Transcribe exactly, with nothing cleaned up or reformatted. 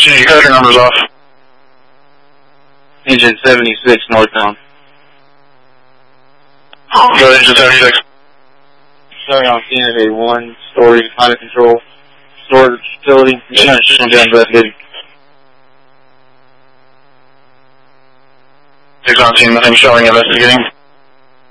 Exhaustion, your cutter number's off. Engine seventy-six northbound. Go ahead, engine seventy-six. Showing on scene of a one-story climate control storage facility. Yeah. Down investigating. Six on scene, nothing showing, investigating.